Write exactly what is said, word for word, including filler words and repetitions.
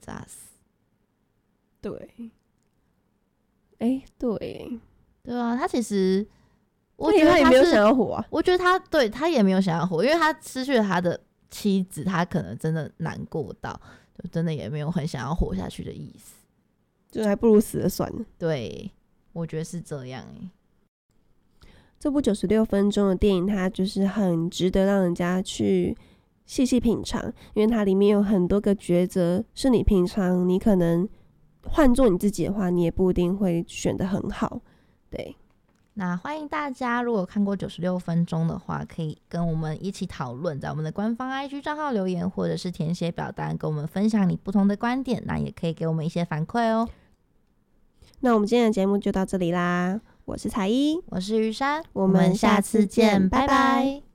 炸死。 对，哎、欸，对， 对啊，他其实我觉得他也没有想要活啊。 我觉得他对他也没有想要活，因为他失去了他的妻子，他可能真的难过到，就真的也没有很想要活下去的意思， 就还不如死了算了。 对，我觉得是这样哎、欸。 这部九十六分钟的电影，它就是很值得让人家去细细品尝，因为它里面有很多个抉择，是你平常你可能换做你自己的话，你也不一定会选得很好。对， 那欢迎大家，如果看过九十六分钟的话，可以跟我们一起讨论，在我们的官方 I G 账号留言，或者是填写表单，跟我们分享你不同的观点，那也可以给我们一些反馈哦。 那我们今天的节目就到这里啦，我是彩一， 我是于珊， 我们下次见，拜拜。